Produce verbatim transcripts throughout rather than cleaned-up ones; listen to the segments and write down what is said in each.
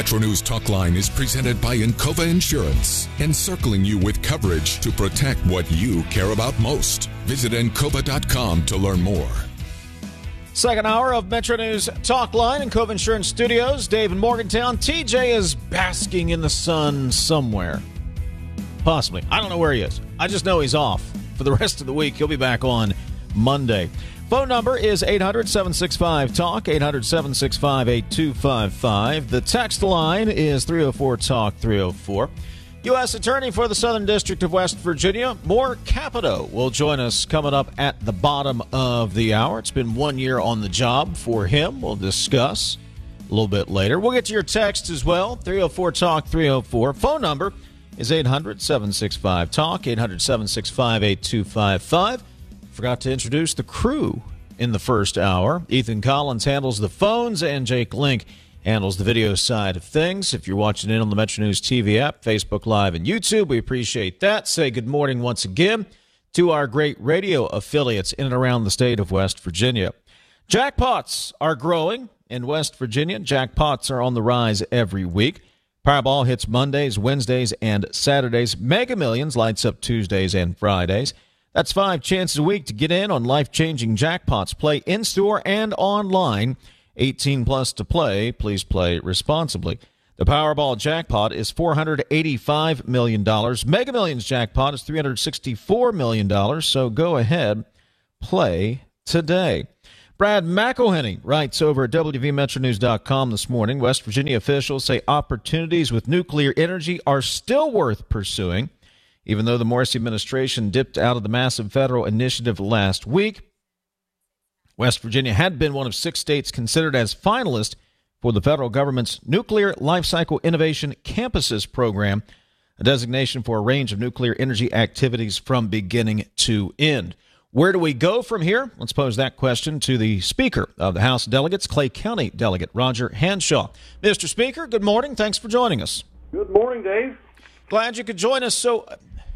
Metro News Talk Line is presented by Encova Insurance, encircling you with coverage to protect what you care about most. Visit encova dot com to learn more. Second hour of Metro News Talk Line in Encova Insurance Studios. Dave in Morgantown. T J is basking in the sun somewhere. Possibly. I don't know where he is. I just know he's off for the rest of the week. He'll be back on Monday. Phone number is eight hundred, seven six five, talk, eight hundred, seven six five, eight two five five. The text line is three oh four, talk, three oh four. U S Attorney for the Southern District of West Virginia, Moore Capito, will join us coming up at the bottom of the hour. It's been one year on the job for him. We'll discuss a little bit later. We'll get to your text as well, three oh four, talk, three oh four. Phone number is eight hundred, seven six five, talk, eight hundred, seven six five, eight two five five. Forgot to introduce the crew in the first hour. Ethan Collins handles the phones, and Jake Link handles the video side of things. If you're watching in on the Metro News T V app, Facebook Live, and YouTube, we appreciate that. Say good morning once again to our great radio affiliates in and around the state of West Virginia. Jackpots are growing in West Virginia. Jackpots are on the rise every week. Powerball hits Mondays, Wednesdays, and Saturdays. Mega Millions lights up Tuesdays and Fridays. That's five chances a week to get in on life-changing jackpots. Play in-store and online. eighteen plus to play. Please play responsibly. The Powerball jackpot is four hundred eighty-five million dollars. Mega Millions jackpot is three hundred sixty-four million dollars. So go ahead, play today. Brad McElhenney writes over at W V Metro News dot com this morning, West Virginia officials say opportunities with nuclear energy are still worth pursuing. Even though the Morrissey administration dipped out of the massive federal initiative last week, West Virginia had been one of six states considered as finalists for the federal government's Nuclear Lifecycle Innovation Campuses program, a designation for a range of nuclear energy activities from beginning to end. Where do we go from here? Let's pose that question to the Speaker of the House of Delegates, Clay County Delegate Roger Hanshaw. Mister Speaker, good morning. Thanks for joining us. Good morning, Dave. Glad you could join us. So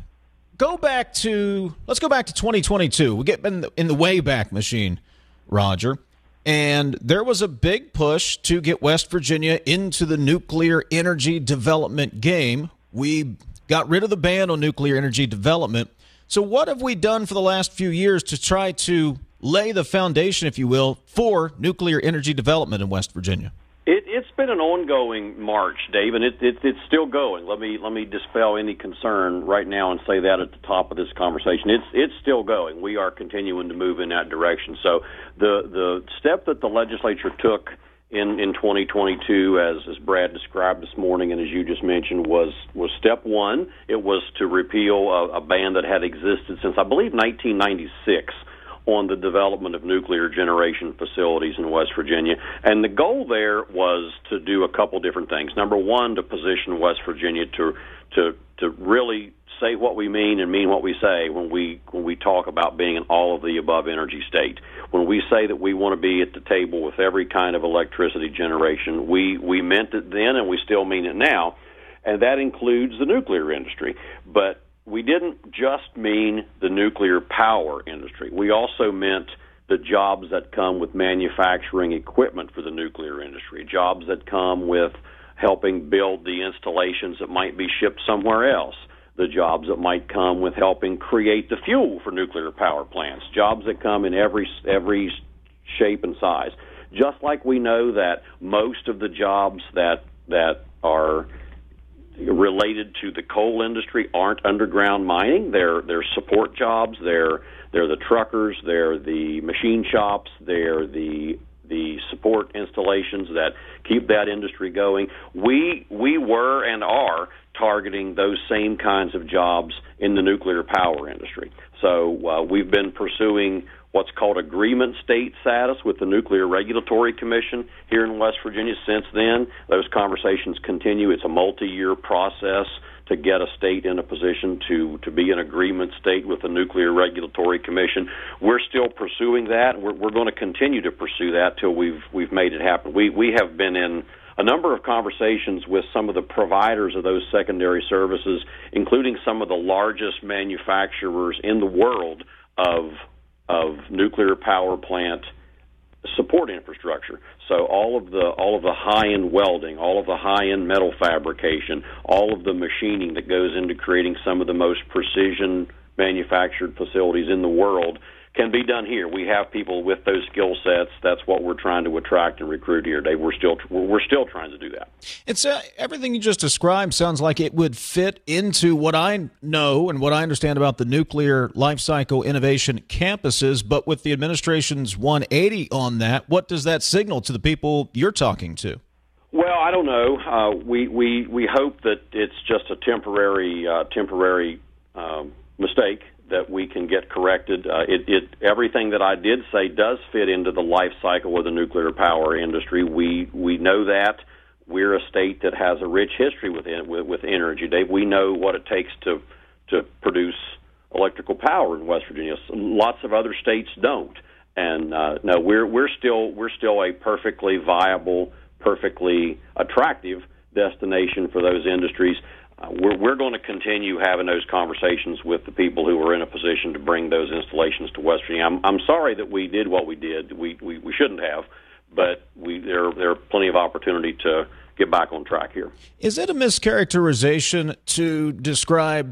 go back to, let's go back to twenty twenty-two. We get in the, in the Wayback Machine, Roger, and there was a big push to get West Virginia into the nuclear energy development game. We got rid of the ban on nuclear energy development. So what have we done for the last few years to try to lay the foundation, if you will, for nuclear energy development in West Virginia? It, it's been an ongoing march, Dave, and it, it, it's still going. Let me let me dispel any concern right now and say that at the top of this conversation. It's it's still going. We are continuing to move in that direction. So the the step that the legislature took in, in twenty twenty-two, as as Brad described this morning and as you just mentioned, was was step one. It was to repeal a, a ban that had existed since, I believe, nineteen ninety-six. On the development of nuclear generation facilities in West Virginia. And the goal there was to do a couple different things. Number one, to position West Virginia to to to really say what we mean and mean what we say when we when we talk about being an all-of-the-above energy state. When we say that we want to be at the table with every kind of electricity generation, we, we meant it then and we still mean it now, and that includes the nuclear industry. But we didn't just mean the nuclear power industry. We also meant the jobs that come with manufacturing equipment for the nuclear industry, jobs that come with helping build the installations that might be shipped somewhere else, the jobs that might come with helping create the fuel for nuclear power plants, jobs that come in every every shape and size. Just like we know that most of the jobs that that are related to the coal industry aren't underground mining. They're they're support jobs. They're they're the truckers. They're the machine shops. They're the the support installations that keep that industry going. We we were and are targeting those same kinds of jobs in the nuclear power industry. So uh, we've been pursuing what's called agreement state status with the Nuclear Regulatory Commission here in West Virginia. Since then, those conversations continue. It's a multi-year process to get a state in a position to, to be an agreement state with the Nuclear Regulatory Commission. We're still pursuing that. We're, we're going to continue to pursue that till we've we've made it happen. We we have been in a number of conversations with some of the providers of those secondary services, including some of the largest manufacturers in the world of of nuclear power plant support infrastructure. So all of the all of the high-end welding, all of the high-end metal fabrication, all of the machining that goes into creating some of the most precision manufactured facilities in the world can be done here. We have people with those skill sets. That's what we're trying to attract and recruit here, Dave. We're still we're still trying to do that. It's uh, everything you just described sounds like it would fit into what I know and what I understand about the nuclear life cycle innovation campuses. But with the administration's one eighty on that, what does that signal to the people you're talking to? Well, I don't know. Uh, we we we hope that it's just a temporary uh, temporary um, mistake that we can get corrected. Uh, it, it everything that I did say does fit into the life cycle of the nuclear power industry. We we know that. We're a state that has a rich history with with, with energy, Dave. We know what it takes to to produce electrical power in West Virginia. Lots of other states don't. And uh, no, we're we're still we're still a perfectly viable, perfectly attractive destination for those industries. Uh, we're, we're going to continue having those conversations with the people who are in a position to bring those installations to West Virginia. I'm, I'm sorry that we did what we did. We, we, we shouldn't have, but we, there, there are plenty of opportunity to get back on track here. Is it a mischaracterization to describe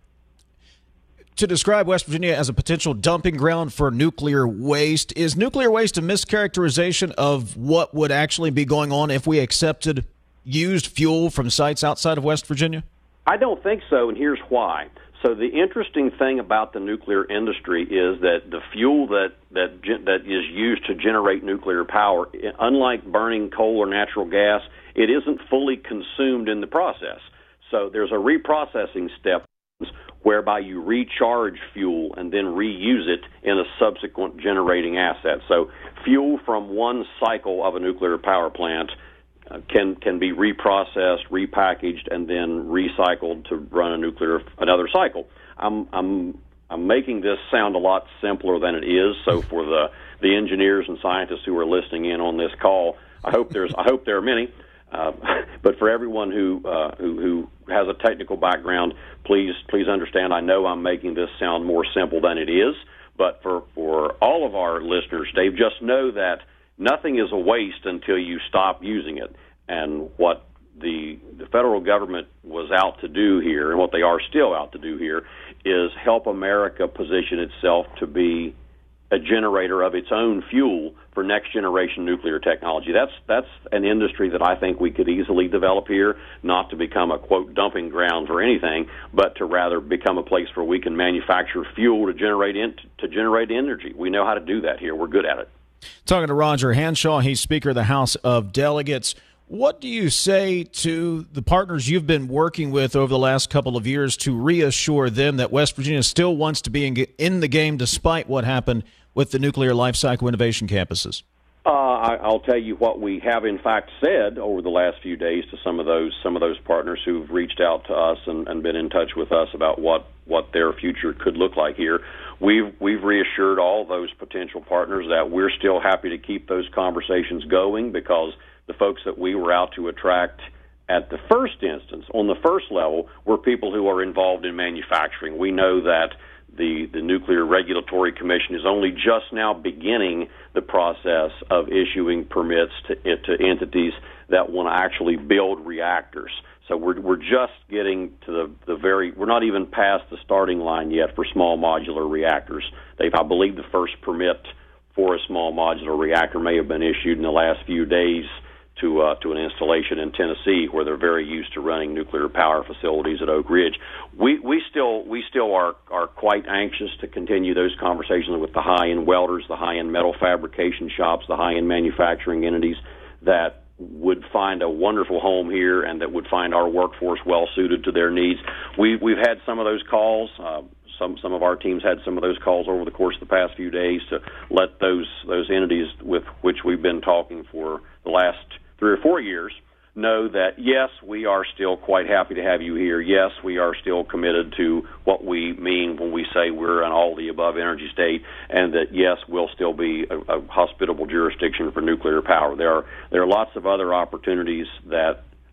to describe West Virginia as a potential dumping ground for nuclear waste? Is nuclear waste a mischaracterization of what would actually be going on if we accepted used fuel from sites outside of West Virginia? I don't think so, and here's why. So the interesting thing about the nuclear industry is that the fuel that that that is used to generate nuclear power, unlike burning coal or natural gas, it isn't fully consumed in the process. So there's a reprocessing step whereby you recharge fuel and then reuse it in a subsequent generating asset. So fuel from one cycle of a nuclear power plant Uh, can can be reprocessed, repackaged, and then recycled to run a nuclear another cycle. I'm I'm I'm making this sound a lot simpler than it is. So for the the engineers and scientists who are listening in on this call, I hope there's I hope there are many. Uh, but for everyone who, uh, who who has a technical background, please please understand. I know I'm making this sound more simple than it is. But for for all of our listeners, Dave, just know that nothing is a waste until you stop using it. And what the, the federal government was out to do here, and what they are still out to do here, is help America position itself to be a generator of its own fuel for next-generation nuclear technology. That's that's an industry that I think we could easily develop here, not to become a, quote, dumping ground for anything, but to rather become a place where we can manufacture fuel to generate in, to generate energy. We know how to do that here. We're good at it. Talking to Roger Hanshaw, he's Speaker of the House of Delegates. What do you say to the partners you've been working with over the last couple of years to reassure them that West Virginia still wants to be in, in the game despite what happened with the nuclear life cycle innovation campuses? Uh, I, I'll tell you what we have in fact said over the last few days to some of those some of those partners who've reached out to us and, and been in touch with us about what, what their future could look like here. We've we've reassured all those potential partners that we're still happy to keep those conversations going, because the folks that we were out to attract at the first instance, on the first level, were people who are involved in manufacturing. We know that the, the Nuclear Regulatory Commission is only just now beginning the process of issuing permits to, to entities that want to actually build reactors. So we're we're just getting to the, the very, we're not even past the starting line yet for small modular reactors. They've, I believe the first permit for a small modular reactor may have been issued in the last few days to uh, to an installation in Tennessee, where they're very used to running nuclear power facilities at Oak Ridge. We we still we still are are quite anxious to continue those conversations with the high-end welders, the high-end metal fabrication shops, the high-end manufacturing entities that would find a wonderful home here and that would find our workforce well suited to their needs. We we've had some of those calls. Uh, Some some of our teams had some of those calls over the course of the past few days to let those those entities with which we've been talking for the last three or four years know that, yes, we are still quite happy to have you here. Yes, we are still committed to what we mean when we say we're an all-the-above energy state, and that, yes, we'll still be a, a hospitable jurisdiction for nuclear power. There are there are lots of other opportunities that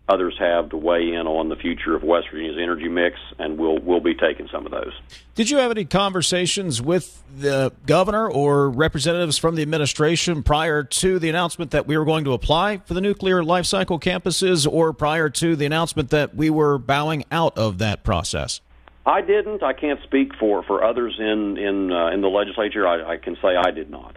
others have to weigh in on the future of West Virginia's energy mix, and we'll we'll be taking some of those. Did you have any conversations with the governor or representatives from the administration prior to the announcement that we were going to apply for the nuclear life cycle campuses, or prior to the announcement that we were bowing out of that process? I didn't. I can't speak for, for others in in uh, in the legislature. I, I can say I did not.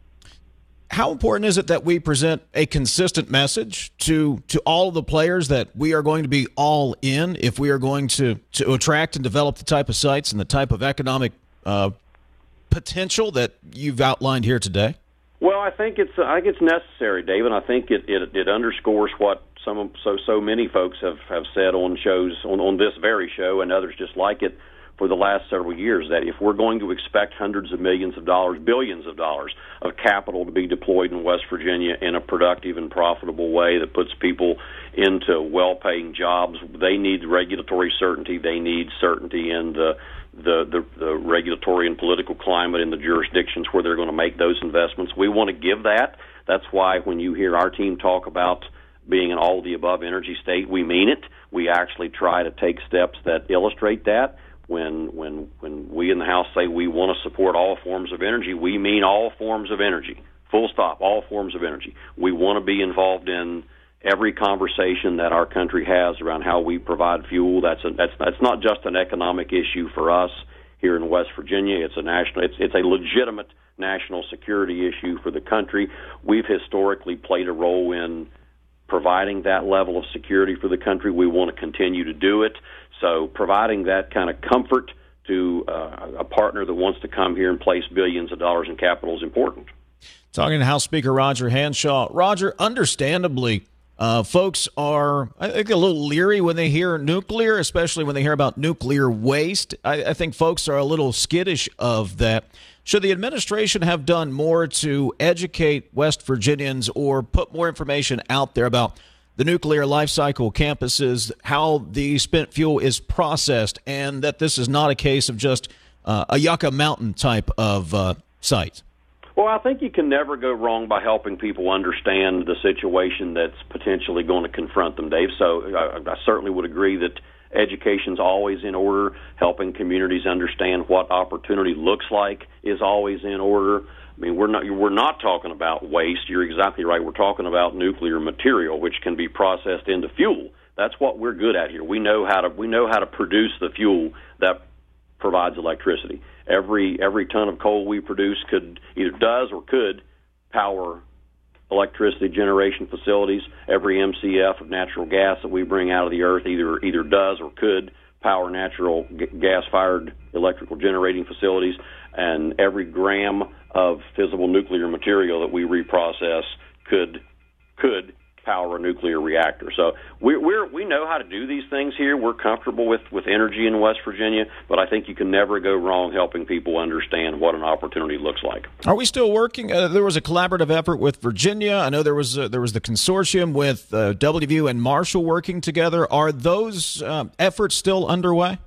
How important is it that we present a consistent message to to all of the players that we are going to be all in if we are going to, to attract and develop the type of sites and the type of economic uh, potential that you've outlined here today? Well, I think it's I think it's necessary, David. I think it, it, it underscores what some of, so so many folks have, have said on shows on, on this very show and others just like it for the last several years, that if we're going to expect hundreds of millions of dollars, billions of dollars of capital to be deployed in West Virginia in a productive and profitable way that puts people into well-paying jobs, they need regulatory certainty. They need certainty in the the, the, the regulatory and political climate in the jurisdictions where they're going to make those investments. We want to give that. That's why when you hear our team talk about being an all-of-the-above energy state, we mean it. We actually try to take steps that illustrate that. When when when we in the House say we want to support all forms of energy, we mean all forms of energy, full stop, all forms of energy. We want to be involved in every conversation that our country has around how we provide fuel. That's a, that's that's not just an economic issue for us here in West Virginia. It's a national, it's it's a legitimate national security issue for the country. We've historically played a role in providing that level of security for the country. We want to continue to do it. So providing that kind of comfort to uh, a partner that wants to come here and place billions of dollars in capital is important. Talking to House Speaker Roger Hanshaw. Roger, understandably, uh, folks are, I think, a little leery when they hear nuclear, especially when they hear about nuclear waste. I, I think folks are a little skittish of that. Should the administration have done more to educate West Virginians or put more information out there about the nuclear life cycle campuses, how the spent fuel is processed, and that this is not a case of just uh, a Yucca Mountain type of uh, site? Well, I think you can never go wrong by helping people understand the situation that's potentially going to confront them, Dave. So I, I certainly would agree that education's always in order. Helping communities understand what opportunity looks like is always in order. I mean, we're not we're not talking about waste. You're exactly right. We're talking about nuclear material, which can be processed into fuel. That's what we're good at here. We know how to we know how to produce the fuel that provides electricity. Every every ton of coal we produce could either does or could power electricity generation facilities. Every M C F of natural gas that we bring out of the earth either either does or could power natural g- gas-fired electrical generating facilities. And every gram of fissile nuclear material that we reprocess could could power a nuclear reactor. So we're, we're, we know how to do these things here. We're comfortable with, with energy in West Virginia, but I think you can never go wrong helping people understand what an opportunity looks like. Are we still working? Uh, there was a collaborative effort with Virginia. I know there was uh, there was the consortium with uh, W V U and Marshall working together. Are those uh, efforts still underway?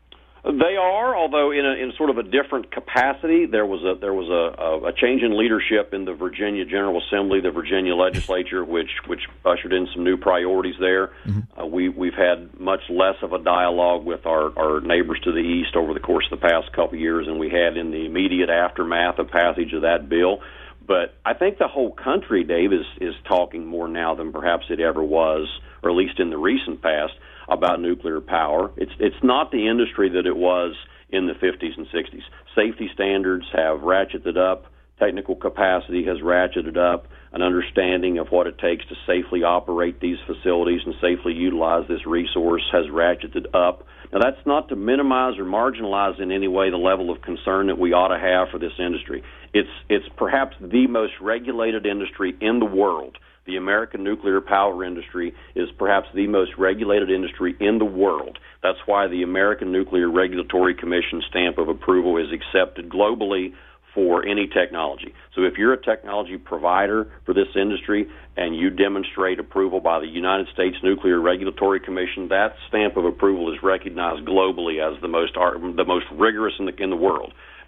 They are, although in a, in sort of a different capacity. There was a there was a, a change in leadership in the Virginia General Assembly, the Virginia Legislature, which which ushered in some new priorities there. Mm-hmm. Uh, we we've had much less of a dialogue with our, our neighbors to the east over the course of the past couple of years than we had in the immediate aftermath of passage of that bill. But I think the whole country, Dave, is is talking more now than perhaps it ever was, or at least in the recent past, about nuclear power. It's it's not the industry that it was in the fifties and sixties. Safety standards have ratcheted up. Technical capacity has ratcheted up. An understanding of what it takes to safely operate these facilities and safely utilize this resource has ratcheted up. Now, that's not to minimize or marginalize in any way the level of concern that we ought to have for this industry. It's it's perhaps the most regulated industry in the world. The American nuclear power industry is perhaps the most regulated industry in the world. That's why the American Nuclear Regulatory Commission stamp of approval is accepted globally for any technology. So if you're a technology provider for this industry and you demonstrate approval by the United States Nuclear Regulatory Commission, that stamp of approval is recognized globally as the most the most rigorous in the in the world.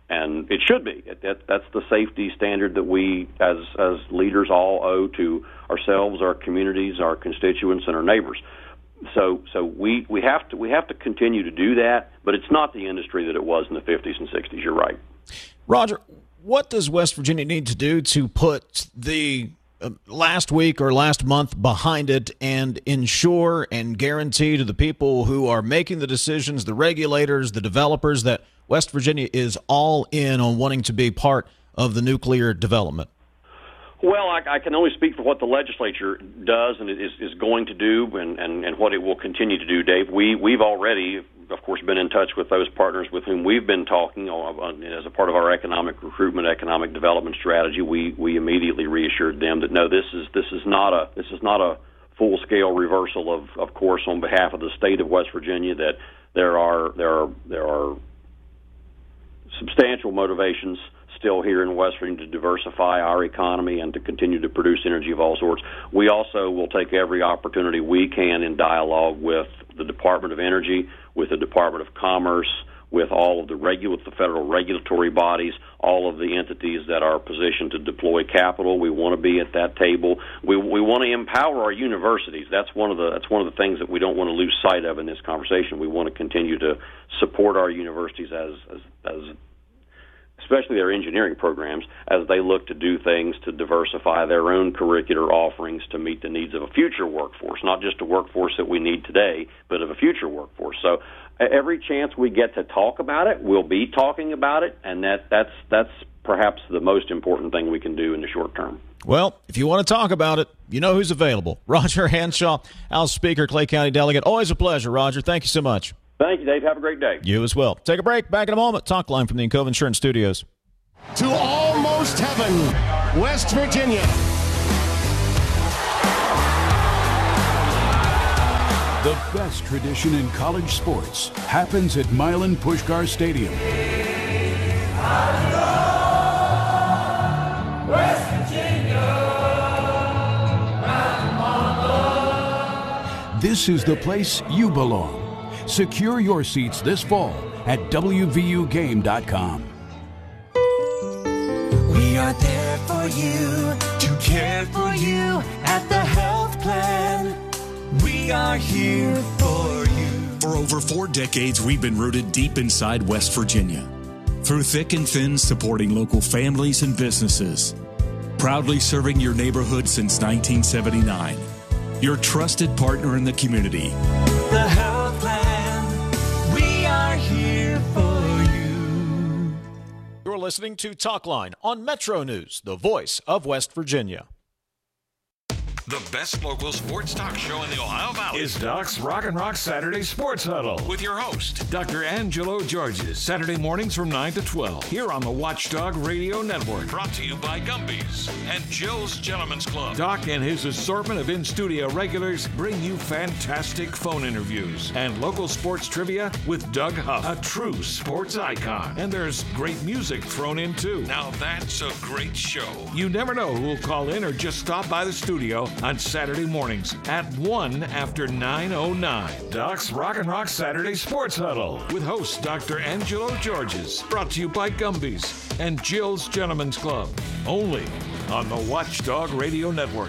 And it should be. That, that's the safety standard that we, as as leaders, all owe to ourselves, our communities, our constituents, and our neighbors. So, so we, we have to we have to continue to do that. But it's not the industry that it was in the fifties and sixties. You're right, Roger. What does West Virginia need to do to put the uh, last week or last month behind it and ensure and guarantee to the people who are making the decisions, the regulators, the developers, that West Virginia is all in on wanting to be part of the nuclear development? Well, I, I can only speak for what the legislature does and is, is going to do, and, and, and what it will continue to do, Dave. We, we've already, of course, been in touch with those partners with whom we've been talking as a part of our economic recruitment, economic development strategy. We, we immediately reassured them that no, this is this is not a this is not a full-scale reversal of, of course, on behalf of the state of West Virginia. That there are there are there are substantial motivations still here in West Virginia to diversify our economy and to continue to produce energy of all sorts. We also will take every opportunity we can in dialogue with the Department of Energy, with the Department of Commerce, with all of the regu- with the federal regulatory bodies, all of the entities that are positioned to deploy capital. We want to be at that table. We we want to empower our universities. That's one of the that's one of the things that we don't want to lose sight of in this conversation. We want to continue to support our universities as as, as especially their engineering programs, as they look to do things to diversify their own curricular offerings to meet the needs of a future workforce, not just a workforce that we need today, but of a future workforce. So every chance we get to talk about it, we'll be talking about it, and that, that's that's perhaps the most important thing we can do in the short term. Well, if you want to talk about it, you know who's available. Roger Hanshaw, House Speaker, Clay County Delegate. Always a pleasure, Roger. Thank you so much. Thank you, Dave. Have a great day. You as well. Take a break. Back in a moment. Talk line from the Encova Insurance Studios. To almost heaven, West Virginia. The best tradition in college sports happens at Milan Puskar Stadium. West Virginia. This is the place you belong. Secure your seats this fall at W V U game dot com. We are there for you, to care for you at the health plan. We are here for you. For over four decades, we've been rooted deep inside West Virginia. Through thick and thin, supporting local families and businesses. Proudly serving your neighborhood since nineteen seventy-nine. Your trusted partner in the community. The health plan, we are here for you. You're listening to Talkline on Metro News, the voice of West Virginia. The best local sports talk show in the Ohio Valley is Doc's Rock and Rock Saturday Sports Huddle with your host, Doctor Angelo Georges, Saturday mornings from nine to twelve here on the Watchdog Radio Network. Brought to you by Gumby's and Jill's Gentlemen's Club. Doc and his assortment of in-studio regulars bring you fantastic phone interviews and local sports trivia with Doug Huff, a true sports icon. And there's great music thrown in too. Now that's a great show. You never know who will call in or just stop by the studio on Saturday mornings at one after nine oh nine. Doc's Rock and Rock Saturday Sports Huddle with host Doctor Angelo Georges. Brought to you by Gumby's and Jill's Gentlemen's Club. Only on the Watchdog Radio Network.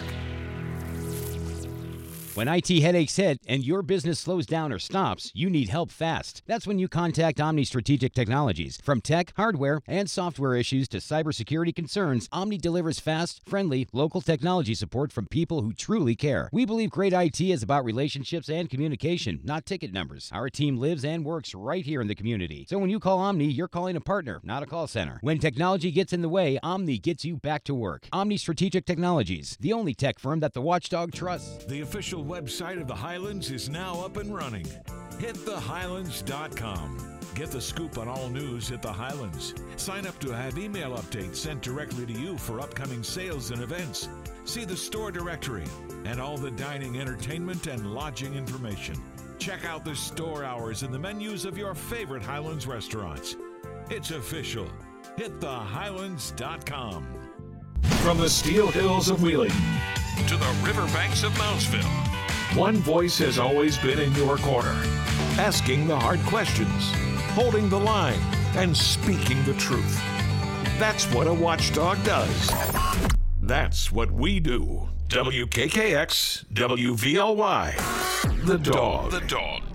When I T headaches hit and your business slows down or stops, you need help fast. That's when you contact Omni Strategic Technologies. From tech, hardware, and software issues to cybersecurity concerns, Omni delivers fast, friendly, local technology support from people who truly care. We believe great I T is about relationships and communication, not ticket numbers. Our team lives and works right here in the community. So when you call Omni, you're calling a partner, not a call center. When technology gets in the way, Omni gets you back to work. Omni Strategic Technologies, the only tech firm that the Watchdog trusts. The official website of the Highlands is now up and running. hit the highlands dot com. Get the scoop on all news at the Highlands. Sign up to have email updates sent directly to you for upcoming sales and events. See the store directory and all the dining, entertainment, and lodging information. Check out the store hours and the menus of your favorite Highlands restaurants. It's official. hit the highlands dot com. From the Steel Hills of Wheeling to the riverbanks of Moundsville, one voice has always been in your corner, asking the hard questions, holding the line, and speaking the truth. That's what a watchdog does. That's what we do. W K K X, W V L Y. The Dog. The Dog.